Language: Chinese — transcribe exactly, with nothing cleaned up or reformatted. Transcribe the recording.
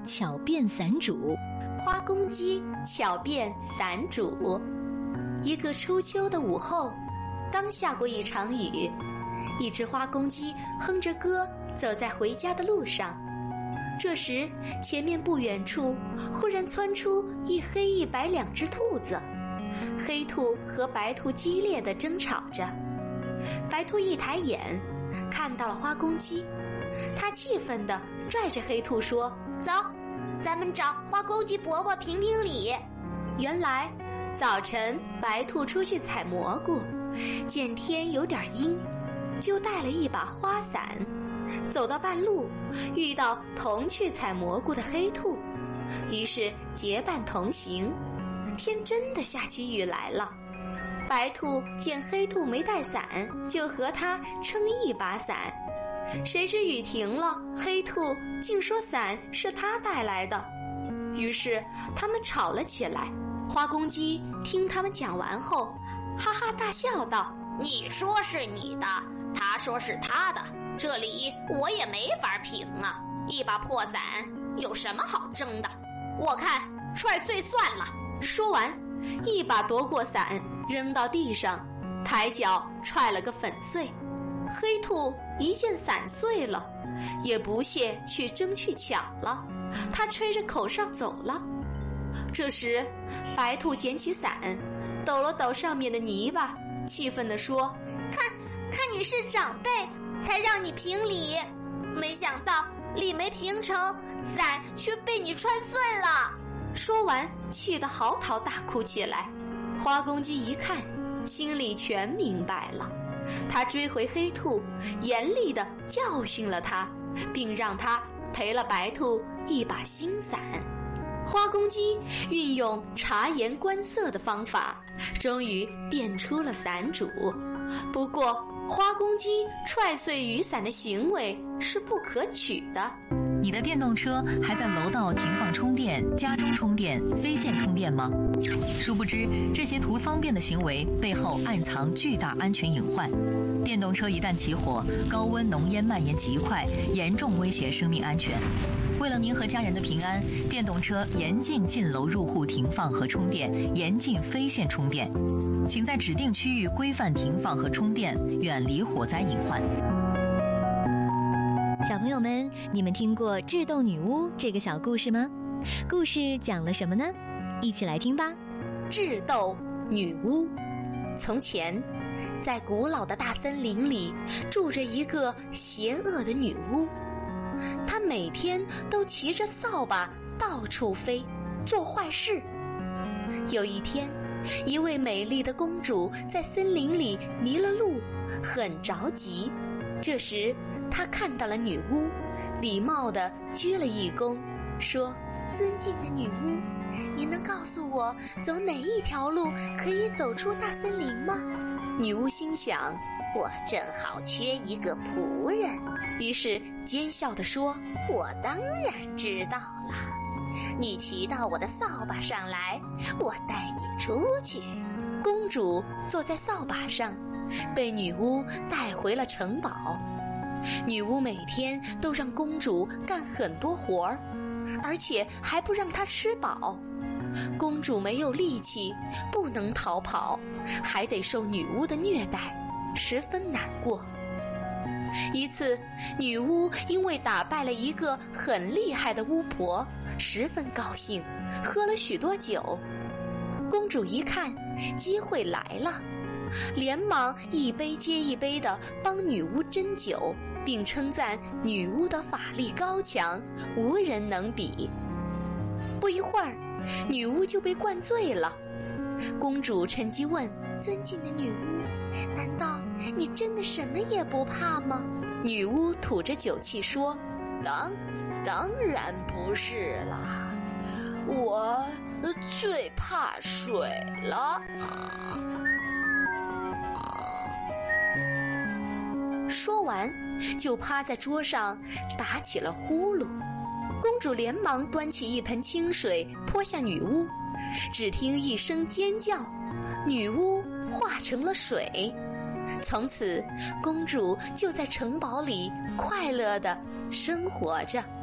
巧变伞主。 花公鸡巧变伞主。一个初秋的午后，刚下过一场雨，一只花公鸡哼着歌走在回家的路上。这时，前面不远处忽然窜出一黑一白两只兔子，黑兔和白兔激烈地争吵着。白兔一抬眼，看到了花公鸡，他气愤地拽着黑兔说：“走，咱们找花公鸡伯伯评评理。”原来早晨白兔出去采蘑菇，见天有点阴，就带了一把花伞。走到半路，遇到同去采蘑菇的黑兔，于是结伴同行。天真的下起雨来了。白兔见黑兔没带伞，就和他撑一把伞。谁知雨停了，黑兔竟说伞是他带来的，于是他们吵了起来。花公鸡听他们讲完后，哈哈大笑道：“ 你说是你的，他说是他的，这里我也没法评啊！一把破伞有什么好争的？我看踹碎算了。” 说完，一把夺过伞扔到地上，抬脚踹了个粉碎。黑兔一见伞碎了，也不屑去争去抢了，他吹着口哨走了。这时，白兔捡起伞，抖了抖上面的泥巴，气愤地说：“看，看你是长辈，才让你评理，没想到理没评成，伞却被你踹碎了。”说完，气得嚎啕大哭起来。花公鸡一看，心里全明白了，他追回黑兔，严厉地教训了他，并让他赔了白兔一把新伞。花公鸡运用察言观色的方法，终于变出了伞主。不过，花公鸡踹碎雨伞的行为是不可取的。 你的电动车还在楼道停放充电、家中充电、非线充电吗？殊不知，这些图方便的行为背后暗藏巨大安全隐患。电动车一旦起火，高温浓烟蔓延极快，严重威胁生命安全。为了您和家人的平安，电动车严禁进楼入户停放和充电，严禁非线充电。请在指定区域规范停放和充电，远离火灾隐患。小朋友们，你们听过智斗女巫这个小故事吗？故事讲了什么呢？一起来听吧。 智斗女巫。从前，在古老的大森林里，住着一个邪恶的女巫。她每天都骑着扫把到处飞，做坏事。有一天，一位美丽的公主在森林里迷了路，很着急。这时，她看到了女巫，礼貌地鞠了一躬，说：“尊敬的女巫，您能告诉我走哪一条路可以走出大森林吗？”女巫心想：“ 我正好缺一个仆人。” 于是奸笑地说：“ 我当然知道了，你骑到我的扫把上来，我带你出去。” 公主坐在扫把上，被女巫带回了城堡。女巫每天都让公主干很多活儿，而且还不让她吃饱。公主没有力气，不能逃跑，还得受女巫的虐待，十分难过。一次，女巫因为打败了一个很厉害的巫婆，十分高兴，喝了许多酒。公主一看机会来了，连忙一杯接一杯地帮女巫斟酒，并称赞女巫的法力高强，无人能比。不一会儿，女巫就被灌醉了。公主趁机问：“尊敬的女巫，难道你真的什么也不怕吗？”女巫吐着酒气说：“ 当当然不是啦，我最怕水了。” 说完，就趴在桌上打起了呼噜。公主连忙端起一盆清水泼向女巫，只听一声尖叫，女巫化成了水。从此，公主就在城堡里快乐地生活着。